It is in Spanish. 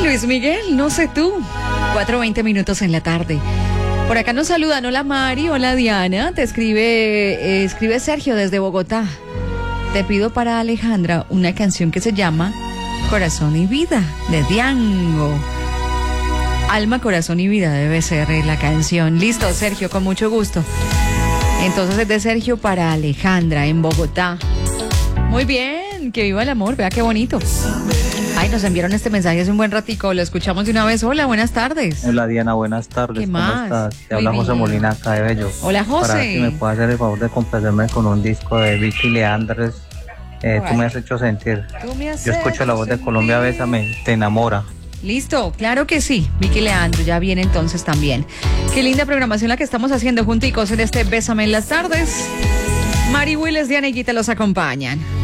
Luis Miguel, no sé tú. 4:20 en la tarde. Por acá nos saludan, hola Mari, hola Diana, te escribe Sergio desde Bogotá. Te pido para Alejandra una canción que se llama Corazón y Vida, de Diango. Alma, Corazón y Vida debe ser la canción. Listo, Sergio, con mucho gusto. Entonces es de Sergio para Alejandra en Bogotá. Muy bien, que viva el amor, vea qué bonito. Ay, nos enviaron este mensaje hace un buen ratico, lo escuchamos de una vez. Hola, buenas tardes. Hola Diana, buenas tardes. ¿Qué ¿Cómo más? estás? Te Muy habla José bien. Molina acá de Bello. Hola, José. Para ver si me puedes hacer el favor de complacerme con un disco de Vicky Leandres. Tú me has hecho sentir. Yo escucho la voz de Colombia, Bésame, te enamora. Listo, claro que sí. Vicky Leandro ya viene entonces también. Qué linda programación la que estamos haciendo junticos en este Bésame en las tardes. Mari Willes, Diana y Guita los acompañan.